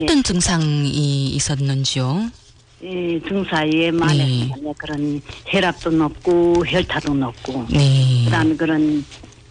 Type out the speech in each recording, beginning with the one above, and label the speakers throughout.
Speaker 1: 어떤 증상이 있었는지요?
Speaker 2: 증사에 말해 그런 혈압도 높고 혈타도 높고 그다음에 그런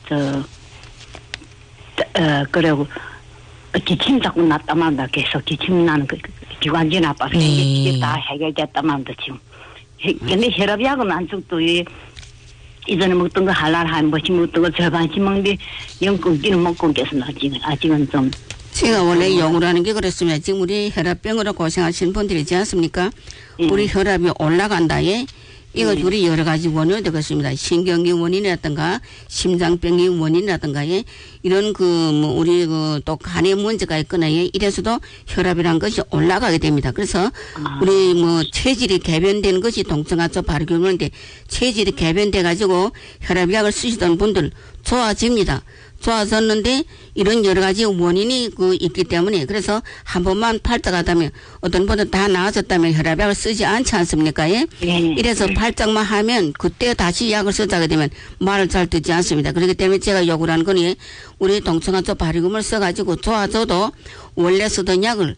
Speaker 2: 그리고 기침 자꾸 났다만다 계속 기침 나는 그 기관지 나빠서 이게 다 해결됐다만다 지금. 근데 혈압약은 안 죽도 이전에 먹던 거 할랄 한 번씩 먹던 거 절반씩 먹는데 영 끊기는 못 끊겨서 아직은 좀.
Speaker 3: 제가 원래 연구를 하는 게 그렇습니다. 지금 우리 혈압병으로 고생하시는 분들이지 않습니까? 우리 혈압이 올라간다에 이거 우리 여러 가지 원인이 되겠습니다. 신경기 원인이라든가 심장병의 원인이라든가에 이런 우리 또 간의 문제가 있거나 이래서도 혈압이란 것이 올라가게 됩니다. 그래서 우리 체질이 개변된 것이 동성하초 발효물인데 체질이 개변돼 가지고 혈압약을 쓰시던 분들 좋아집니다. 좋아졌는데 이런 여러 가지 원인이 있기 때문에 그래서 한 번만 팔짝하다면 어떤 분들 다 나아졌다면 혈압약을 쓰지 않지 않습니까? 예? 이래서 팔짝만 하면 그때 다시 약을 쓰자게 되면 말을 잘 듣지 않습니다. 그렇기 때문에 제가 요구를 하는 거니 우리 동청하초 발효금을 써가지고 좋아져도 원래 쓰던 약을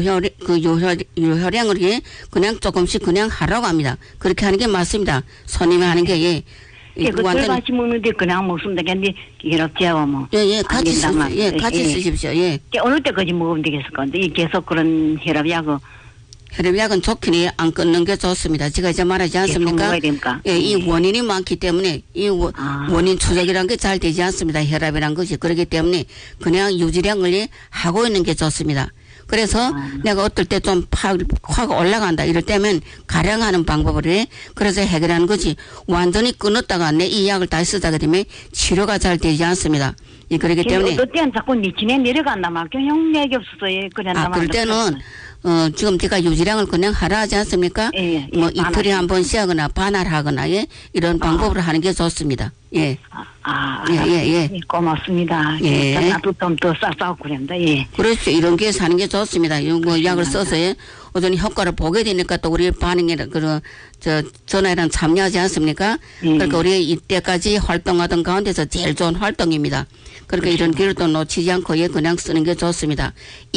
Speaker 3: 요혈량을 그냥 조금씩 그냥 하라고 합니다. 그렇게 하는 게 맞습니다. 손님이 하는 게 예.
Speaker 2: 그 절반씩 먹는데 그냥 먹습니다. 근데 혈압제와
Speaker 3: 같이 쓰십시오. 같이 쓰십시오. 예.
Speaker 2: 어느 때까지 먹으면 되겠을 건데 계속 그런
Speaker 3: 혈압약은 좋긴 안 끊는 게 좋습니다. 제가 이제 말하지 않습니까? 예, 이 원인이 많기 때문에 이 원인 추적이라는 게 잘 되지 않습니다. 혈압이란 것이. 그렇기 때문에 그냥 유지량을 하고 있는 게 좋습니다. 그래서 내가 어떨 때 좀 확 올라간다 이럴 때면 가량하는 방법을 해. 그래서 해결하는 거지. 완전히 끊었다가 내 이 약을 다시 쓰자게 되면 치료가 잘 되지 않습니다. 그렇기 때문에.
Speaker 2: 어떨 때는 자꾸 미치네 내려간다 말이야. 형맥이 없어서 그런다 말이야.
Speaker 3: 그럴 때는 지금 제가 유지량을 그냥 하라 하지 않습니까? 이틀에 한 번씩 하거나 반할하거나 이런 방법으로 하는 게 좋습니다. 예.
Speaker 2: 고맙습니다. 나도 좀 더 싸싸고 그런다. 예.
Speaker 3: 그렇죠. 이런 게 사는 게 좋습니다. 약을 써서 어떤 효과를 보게 되니까 또 우리 반응에 전화에는 참여하지 않습니까? 그러니까 우리 이때까지 활동하던 가운데서 제일 좋은 활동입니다. 그러니까 이런 기회를 또 놓치지 않고 그냥 쓰는 게 좋습니다.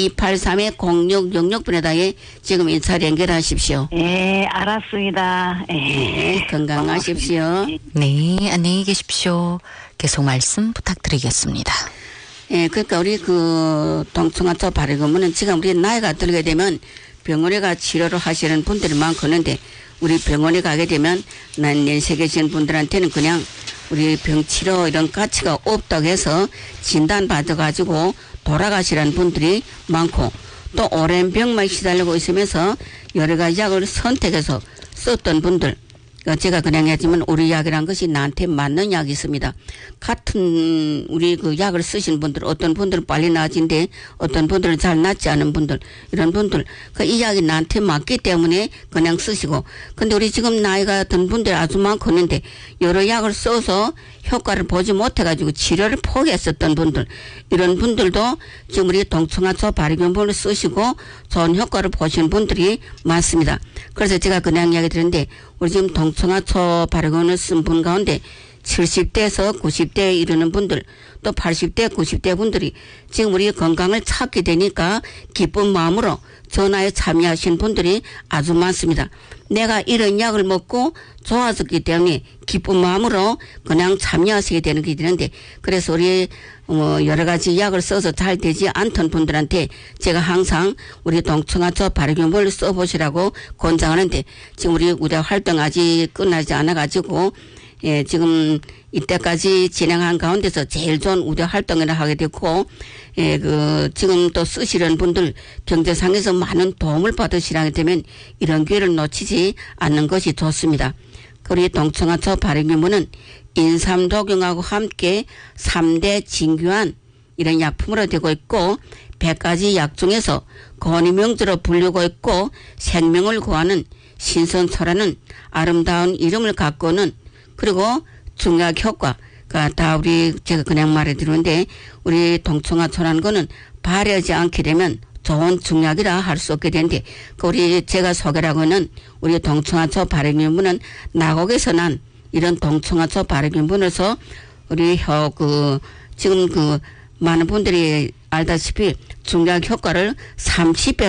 Speaker 3: 283-0666번에다 지금 인사를 연결하십시오.
Speaker 2: 네, 알았습니다.
Speaker 3: 네, 건강하십시오.
Speaker 1: 네, 안녕히 계십시오. 계속 말씀 부탁드리겠습니다.
Speaker 3: 예, 그러니까 우리 동청하초 발효금은 지금 우리 나이가 들게 되면 병원에 가 치료를 하시는 분들이 많거든데 우리 병원에 가게 되면 연세 계신 분들한테는 그냥 우리 병치료 이런 가치가 없다고 해서 진단받아가지고 돌아가시라는 분들이 많고 또 오랜 병만 시달리고 있으면서 여러 가지 약을 선택해서 썼던 분들 제가 그냥 했지만 우리 약이란 것이 나한테 맞는 약이 있습니다. 같은 우리 약을 쓰신 분들 어떤 분들은 빨리 나아진데 어떤 분들은 잘 낫지 않은 분들 이런 분들 이 약이 나한테 맞기 때문에 그냥 쓰시고 근데 우리 지금 나이가 든 분들 아주 많거든데 여러 약을 써서 효과를 보지 못해가지고 치료를 포기했었던 분들 이런 분들도 지금 우리 동청하초 발효금을 쓰시고 좋은 효과를 보시는 분들이 많습니다. 그래서 제가 그냥 이야기 드렸는데 우리 지금 동청하초 발효금을 쓴 분 가운데 70대에서 90대에 이르는 분들 또 80대 90대 분들이 지금 우리 건강을 찾게 되니까 기쁜 마음으로 전화에 참여하신 분들이 아주 많습니다. 내가 이런 약을 먹고 좋아졌기 때문에 기쁜 마음으로 그냥 참여하시게 되는 게 되는데 그래서 우리 여러 가지 약을 써서 잘 되지 않던 분들한테 제가 항상 우리 동청하초 발효금을 써보시라고 권장하는데 지금 우리 활동 아직 끝나지 않아가지고 지금 이때까지 진행한 가운데서 제일 좋은 우대 활동을 하게 됐고, 지금 또 쓰시는 분들 경제상에서 많은 도움을 받으시라게 되면 이런 기회를 놓치지 않는 것이 좋습니다. 우리 동청하초 발효금은 인삼독용하고 함께 3대 진규한 이런 약품으로 되고 있고 100가지 약 중에서 권위명주로 불리고 있고 생명을 구하는 신선초라는 아름다운 이름을 갖고는 그리고 중약 효과가 다 제가 그냥 말해드리는데 우리 동청하초라는 거는 발효하지 않게 되면 좋은 중약이라 할 수 없게 되는데 제가 소개하고 있는 우리 동청하초 발효금은 나곡에서 난 이런 동청하초 발효금에서 우리 지금 많은 분들이 알다시피 중약 효과를 30배